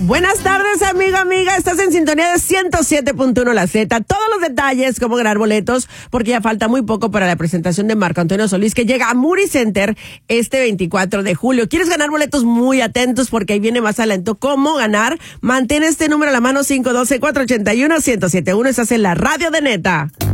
Buenas tardes, amiga. Estás en sintonía de 107.1 La Z. Todos los detalles, cómo ganar boletos, porque ya falta muy poco para la presentación de Marco Antonio Solís, que llega a Moody Center este 24 de julio. ¿Quieres ganar boletos? Muy atentos, porque ahí viene más adelante cómo ganar. Mantén este número a la mano, 512-481-1071. Estás en la radio de Neta.